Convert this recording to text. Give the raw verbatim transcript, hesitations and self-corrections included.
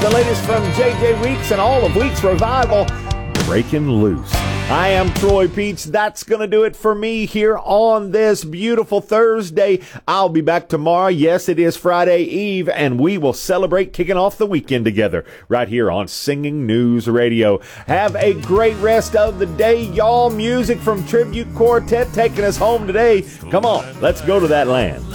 the latest from J J Weeks and all of Weeks Revival, Breaking Loose. I am Troy Peach. That's going to do it for me here on this beautiful Thursday. I'll be back tomorrow. Yes, it is Friday Eve, and we will celebrate kicking off the weekend together right here on Singing News Radio. Have a great rest of the day, y'all. Music from Tribute Quartet taking us home today. Come on, let's go to that land.